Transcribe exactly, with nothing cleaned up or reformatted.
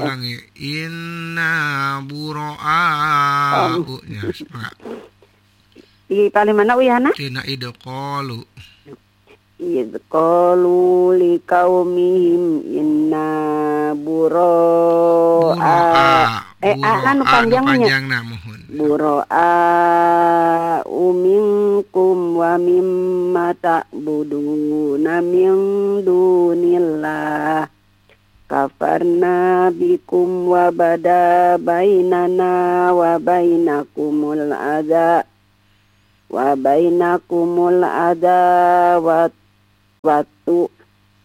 ulangi. Inna bura'a. Ya, semangat. Di paling mana uyana? Tina idqalu. Idqalu liqaumihim inna bura'a. Bura'a. Eh, anu panjangnya. Panjangna mohon. Bura'a minkum wa mimma ta'buduna min dunillah. Kafarna bikum wa bada bainana wa bainakumul adza wa bainakumul adza wa watu